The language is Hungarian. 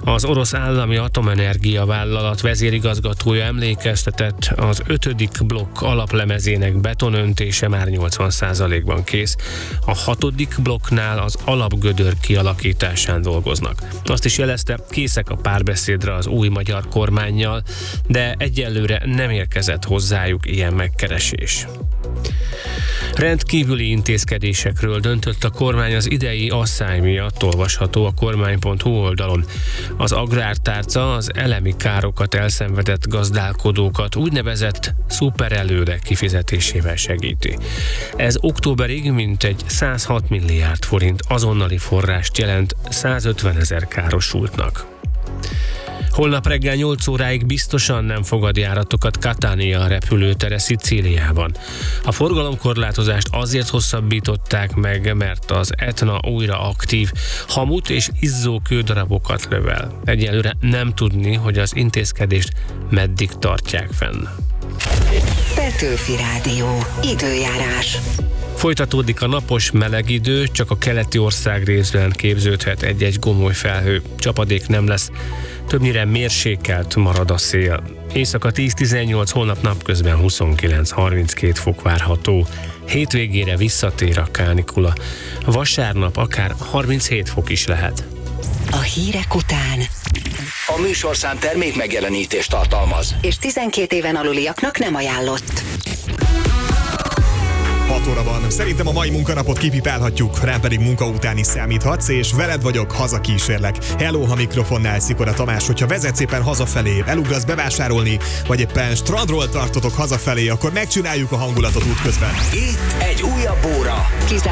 Az orosz állami atomenergia vállalat vezérigazgatója emlékeztetett, az 5. blokk alaplemezének betonöntése már 80%-ban kész. A 6. blokknál az alapgödör kialakításán dolgoznak. Azt is jelezte, készek a párbeszédre az új magyar kormánnyal, de egyelőre nem érkezett hozzájuk ilyen megkeresés. Rendkívüli intézkedésekről döntött a kormány az idei asszály miatt, olvasható a kormány.hu oldalon. Az agrártárca az elemi károkat elszenvedett gazdálkodókat úgynevezett szuperelőre kifizetésével segíti. Ez októberig mintegy 106 milliárd forint azonnali forrást jelent 150 000 károsultnak. Holnap reggel 8 óráig biztosan nem fogad járatokat Catania repülőtere Szicíliában. A forgalomkorlátozást azért hosszabbították meg, mert az Etna újra aktív, hamut és izzó kődarabokat lövel. Egyelőre nem tudni, hogy az intézkedést meddig tartják fenn. Petőfi Rádió. Időjárás. Folytatódik a napos meleg idő, csak a keleti ország részben képződhet egy-egy gomoly felhő. Csapadék nem lesz, többnyire mérsékelt marad a szél. Éjszaka 10-18, holnap napközben 29-32 fok várható. Hétvégére visszatér a kánikula. Vasárnap akár 37 fok is lehet. A hírek után A műsorszám termék megjelenítést tartalmaz. és 12 éven aluliaknak nem ajánlott. 6 óra van. Szerintem a mai munkanapot kipipálhatjuk, rám pedig munka után is számíthatsz, és veled vagyok, hazakísérlek. Hello, ha mikrofonnál Szikora Tamás, hogyha vezetsz éppen hazafelé, elugrasz bevásárolni, vagy éppen strandról tartotok hazafelé, akkor megcsináljuk a hangulatot útközben. Itt egy újabb óra.